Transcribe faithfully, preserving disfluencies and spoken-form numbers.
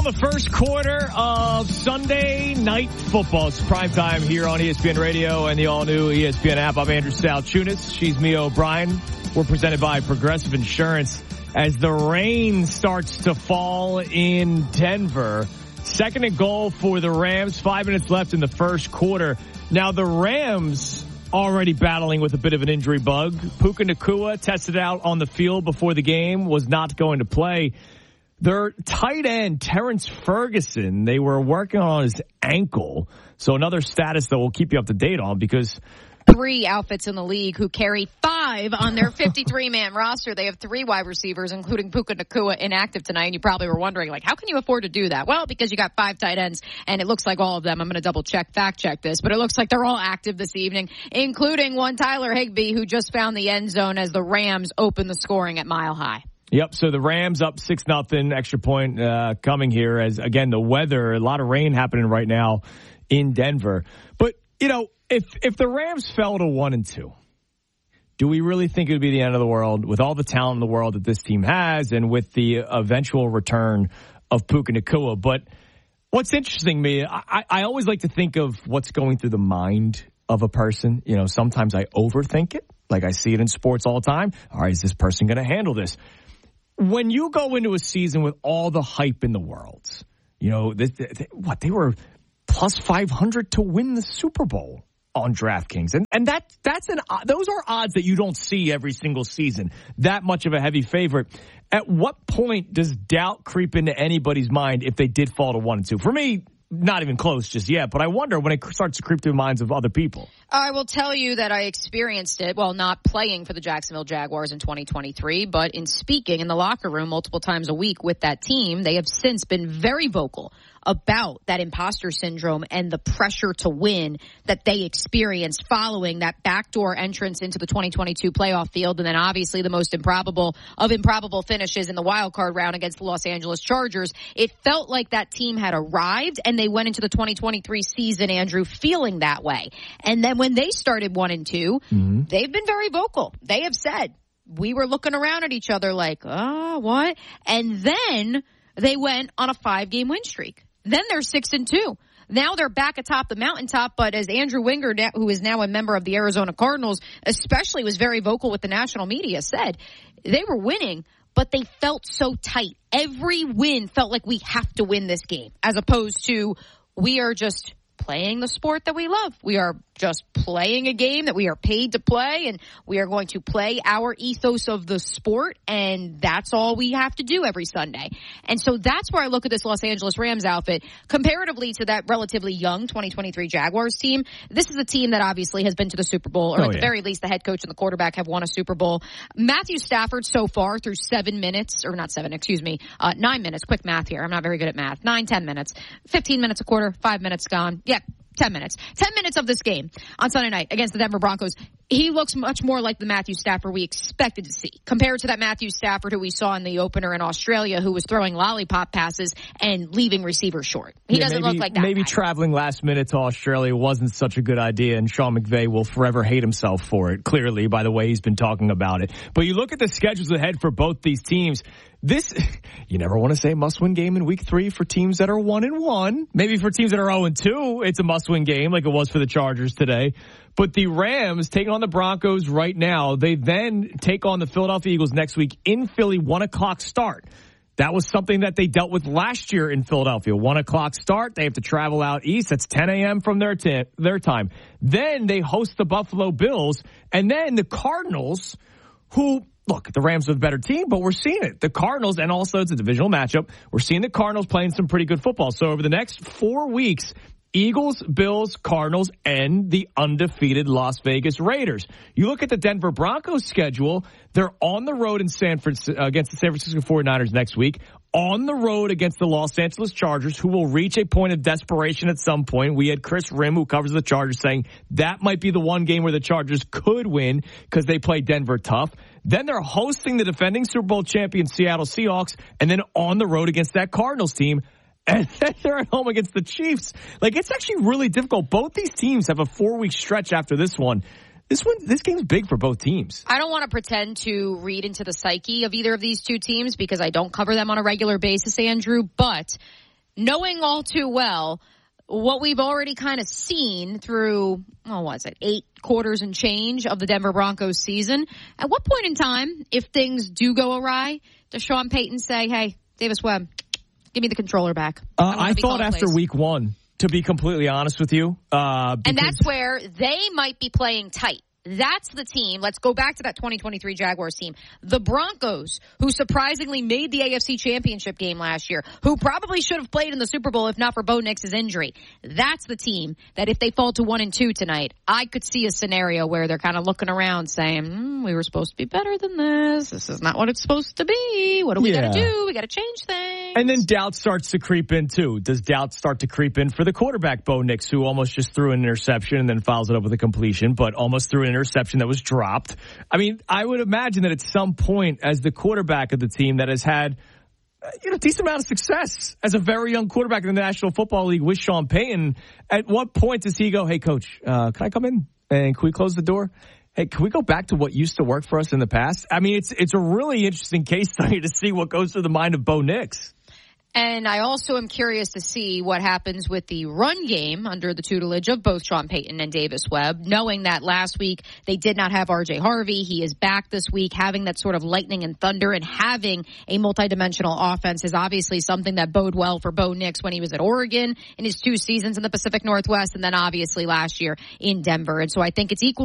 the first quarter of Sunday Night Football. It's prime time here on E S P N Radio and the all-new E S P N app. I'm Andrew Salchunas. She's Mia O'Brien. We're presented by Progressive Insurance as the rain starts to fall in Denver. Second and goal for the Rams. Five minutes left in the first quarter. Now, the Rams already battling with a bit of an injury bug. Puka Nacua tested out on the field before the game, was not going to play. Their tight end, Terrence Ferguson, they were working on his ankle. So another status that we'll keep you up to date on because three outfits in the league who carry five on their fifty-three man roster. They have three wide receivers, including Puka Nacua, inactive tonight. And you probably were wondering, like, how can you afford to do that? Well, because you got five tight ends, and it looks like all of them, I'm going to double check, fact check this, but it looks like they're all active this evening, including one Tyler Higbee, who just found the end zone as the Rams open the scoring at Mile High. Yep, so the Rams up six nothing, extra point uh, coming here as, again, the weather, a lot of rain happening right now in Denver. But, you know, if if the Rams fell to one and two, do we really think it would be the end of the world with all the talent in the world that this team has and with the eventual return of Puka Nacua? But what's interesting to me, I, I always like to think of what's going through the mind of a person. You know, sometimes I overthink it, like I see it in sports all the time. All right, is this person going to handle this? When you go into a season with all the hype in the world, you know, this, this, what, they were plus five hundred to win the Super Bowl on DraftKings. And and that that's an those are odds that you don't see every single season. That much of a heavy favorite. At what point does doubt creep into anybody's mind if they did fall to one and two? For me, not even close just yet, but I wonder when it starts to creep through the minds of other people. I will tell you that I experienced it, well, not playing for the Jacksonville Jaguars in twenty twenty-three, but in speaking in the locker room multiple times a week with that team. They have since been very vocal about that imposter syndrome and the pressure to win that they experienced following that backdoor entrance into the twenty twenty-two playoff field, and then obviously the most improbable of improbable finishes in the wild card round against the Los Angeles Chargers. It felt like that team had arrived, and they went into the twenty twenty-three season, Andrew, feeling that way. And then when they started one and two, mm-hmm. they've been very vocal. They have said, we were looking around at each other like, oh, what? And then they went on a five-game win streak. Then they're six and two. Now they're back atop the mountaintop, but as Andrew Wingard, who is now a member of the Arizona Cardinals, especially was very vocal with the national media, said they were winning, but they felt so tight. Every win felt like we have to win this game, as opposed to we are just playing the sport that we love. We are just playing a game that we are paid to play, and we are going to play our ethos of the sport, and that's all we have to do every Sunday. And so that's where I look at this Los Angeles Rams outfit comparatively to that relatively young twenty twenty-three Jaguars team. This is a team that obviously has been to the Super Bowl, or oh, at the yeah. very least the head coach and the quarterback have won a Super Bowl. Matthew Stafford so far through seven minutes, or not seven, excuse me, uh, nine minutes, quick math here. I'm not very good at math. Nine, ten minutes, fifteen minutes a quarter, five minutes gone. Yeah. ten minutes. ten minutes of this game on Sunday night against the Denver Broncos. He looks much more like the Matthew Stafford we expected to see compared to that Matthew Stafford who we saw in the opener in Australia, who was throwing lollipop passes and leaving receivers short. He yeah, doesn't maybe, look like that Maybe guy. Traveling last minute to Australia wasn't such a good idea, and Sean McVay will forever hate himself for it, clearly, by the way he's been talking about it. But you look at the schedules ahead for both these teams. This, you never want to say must-win game in week three for teams that are one and one. Maybe for teams that are oh and two, it's a must-win game like it was for the Chargers today. But the Rams taking on the Broncos right now. They then take on the Philadelphia Eagles next week in Philly, one o'clock start. That was something that they dealt with last year in Philadelphia. One o'clock start. They have to travel out east. That's ten a.m. from their, t- their time. Then they host the Buffalo Bills. And then the Cardinals, who, look, the Rams are the better team, but we're seeing it. The Cardinals, and also it's a divisional matchup, we're seeing the Cardinals playing some pretty good football. So over the next four weeks, Eagles, Bills, Cardinals, and the undefeated Las Vegas Raiders. You look at the Denver Broncos schedule, they're on the road in San Francisco, against the San Francisco forty-niners next week, on the road against the Los Angeles Chargers, who will reach a point of desperation at some point. We had Chris Rim, who covers the Chargers, saying that might be the one game where the Chargers could win because they play Denver tough. Then they're hosting the defending Super Bowl champion Seattle Seahawks, and then on the road against that Cardinals team. And then they're at home against the Chiefs. Like, it's actually really difficult. Both these teams have a four-week stretch after this one. This one, this game's big for both teams. I don't want to pretend to read into the psyche of either of these two teams because I don't cover them on a regular basis, Andrew, but knowing all too well what we've already kind of seen through, oh, what is it, eight quarters and change of the Denver Broncos season, at what point in time, if things do go awry, does Sean Payton say, hey, Davis Webb, give me the controller back? Uh, I, I thought after plays. week one, to be completely honest with you. Uh, and that's where they might be playing tight. That's the team. Let's go back to that twenty twenty-three Jaguars team. The Broncos, who surprisingly made the A F C Championship game last year, who probably should have played in the Super Bowl if not for Bo Nix's injury. That's the team that if they fall to one and two tonight, I could see a scenario where they're kind of looking around saying, mm, we were supposed to be better than this. This is not what it's supposed to be. What do we yeah. got to do? We got to change things. And then doubt starts to creep in too. Does doubt start to creep in for the quarterback, Bo Nix, who almost just threw an interception and then follows it up with a completion, but almost threw an interception that was dropped. I mean, I would imagine that at some point as the quarterback of the team that has had you know, decent amount of success as a very young quarterback in the National Football League with Sean Payton, at what point does he go, hey, coach, uh, can I come in and can we close the door? Hey, can we go back to what used to work for us in the past? I mean, it's it's a really interesting case study to see what goes through the mind of Bo Nix. And I also am curious to see what happens with the run game under the tutelage of both Sean Payton and Davis Webb, knowing that last week they did not have R J Harvey. He is back this week. Having that sort of lightning and thunder and having a multidimensional offense is obviously something that bode well for Bo Nix when he was at Oregon in his two seasons in the Pacific Northwest, and then obviously last year in Denver. And so I think it's equally